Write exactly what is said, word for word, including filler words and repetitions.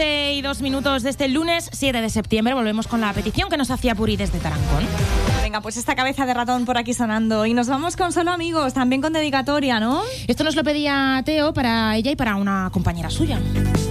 once y dos minutos de este lunes siete de septiembre. Volvemos con la petición que nos hacía Puri desde Tarancón. Venga, pues esta cabeza de ratón por aquí sonando. Y nos vamos con Solo Amigos, también con dedicatoria, ¿no? Esto nos lo pedía Teo para ella y para una compañera suya.